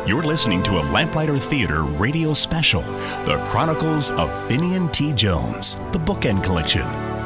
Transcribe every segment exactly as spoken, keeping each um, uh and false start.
You're listening to a Lamplighter Theater radio special, The Chronicles of Finian T. Jones, the Bookend Collection.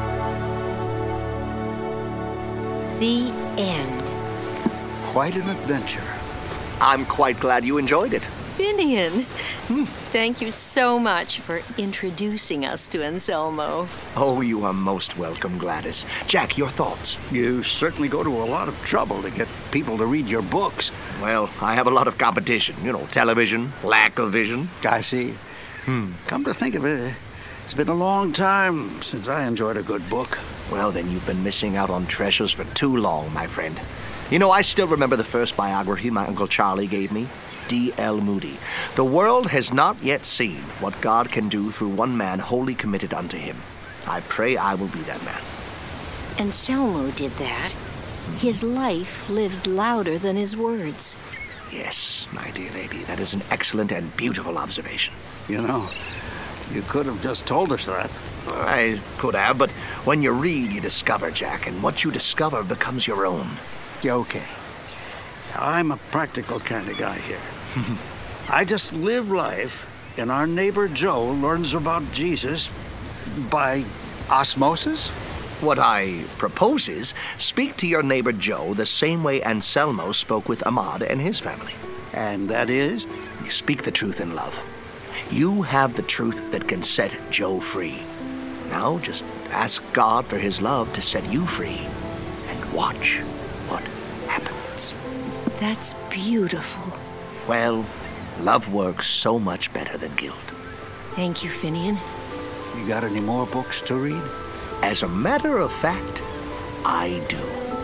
The end. Quite an adventure. I'm quite glad you enjoyed it. Finian, hmm. Thank you so much for introducing us to Anselmo. Oh, you are most welcome, Gladys. Jack, your thoughts? You certainly go to a lot of trouble to get people to read your books. Well, I have a lot of competition. You know, television, lack of vision. I see. Hmm. Come to think of it, it's been a long time since I enjoyed a good book. Well, then you've been missing out on treasures for too long, my friend. You know, I still remember the first biography my Uncle Charlie gave me. D L Moody. The world has not yet seen what God can do through one man wholly committed unto him. I pray I will be that man. Anselmo did that. His life lived louder than his words. Yes, my dear lady, that is an excellent and beautiful observation. You know, you could have just told us that. I could have, but when you read, you discover, Jack, and what you discover becomes your own. Yeah, okay. I'm a practical kind of guy here. I just live life, and our neighbor Joe learns about Jesus by osmosis. What I propose is, speak to your neighbor Joe the same way Anselmo spoke with Ahmad and his family. And that is? You speak the truth in love. You have the truth that can set Joe free. Now just ask God for his love to set you free, and watch what happens. That's beautiful. Well, love works so much better than guilt. Thank you, Finian. You got any more books to read? As a matter of fact, I do.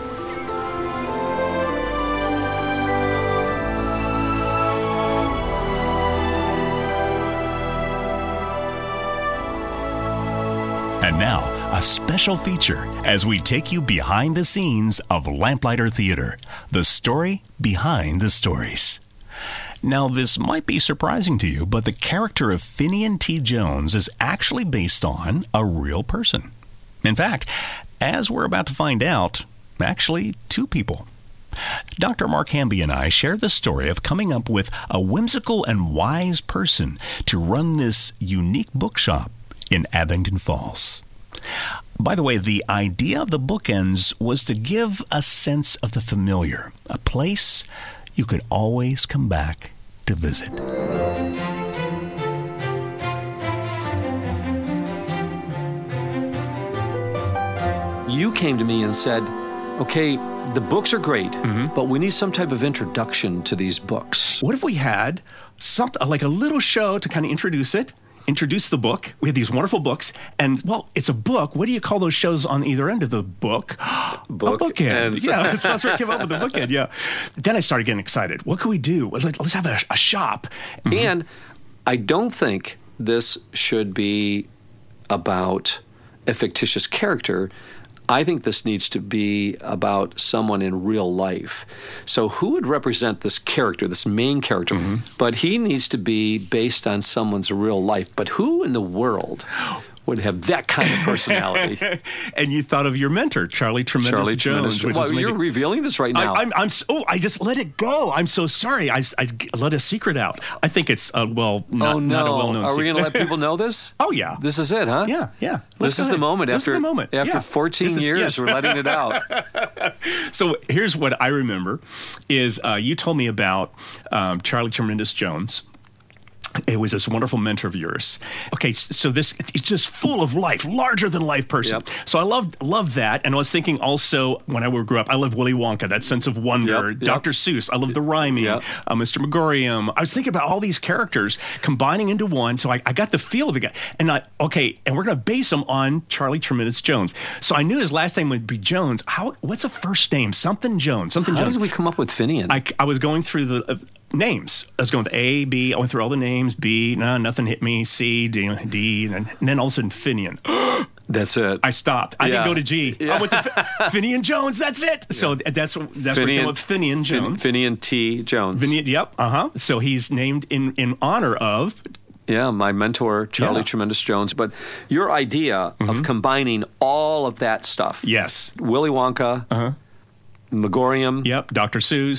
And now, a special feature as we take you behind the scenes of Lamplighter Theater, the story behind the stories. Now, this might be surprising to you, but the character of Finian T. Jones is actually based on a real person. In fact, as we're about to find out, actually two people. Doctor Mark Hamby and I share the story of coming up with a whimsical and wise person to run this unique bookshop in Abington Falls. By the way, the idea of the bookends was to give a sense of the familiar, a place you could always come back to visit. You came to me and said, okay, the books are great, mm-hmm. but we need some type of introduction to these books. What if we had something like a little show to kind of introduce it? Introduce the book. We have these wonderful books, and well, it's a book. What do you call those shows on either end of the book? Book a bookend. ends. Yeah, that's that's where I came up with the bookend. Yeah. Then I started getting excited. What can we do? Let's have a, a shop. Mm-hmm. And I don't think this should be about a fictitious character. I think this needs to be about someone in real life. So who would represent this character, this main character? Mm-hmm. But he needs to be based on someone's real life. But who in the world would have that kind of personality? And you thought of your mentor, Charlie Tremendous Charlie Jones. Tremendous. Well, you're revealing this right now. I, I'm, I'm, oh, I just let it go. I'm so sorry. I, I let a secret out. I think it's, uh, well, not, oh, no. not a well-known Are secret. we going to let people know this? Oh, yeah. This is it, huh? Yeah, yeah. This Let's is the moment. This After, is the moment. After yeah. fourteen is, years, yes. we're letting it out. So here's what I remember is uh, you told me about um, Charlie Tremendous Jones. It was this wonderful mentor of yours. Okay, so this, it's just full of life, larger than life person. Yep. So I loved loved that. And I was thinking also, when I grew up, I loved Willy Wonka, that sense of wonder. Yep, yep. Doctor Seuss, I loved the rhyming. Yep. Uh, Mister Megorium. I was thinking about all these characters combining into one. So I, I got the feel of the guy. And I, okay, and we're going to base him on Charlie Tremendous Jones. So I knew his last name would be Jones. How? What's a first name? Something Jones. Something How Jones. did we come up with Finian? I, I was going through the... Uh, names. I was going with A, B. I went through all the names. B, no, nothing hit me. C, D, D, and then all of a sudden Finian. That's it. I stopped. I yeah. didn't go to G. Yeah. I went to F- Finian Jones. That's it. Yeah. So that's that's Finian, where I came up with Finian Jones. Fin- Finian T. Jones. Finian, yep. Uh huh. So he's named in in honor of. Yeah, my mentor, Charlie yeah. Tremendous Jones. But your idea mm-hmm. of combining all of that stuff. Yes. Willy Wonka. Uh huh. Megorium. Yep. Doctor Seuss.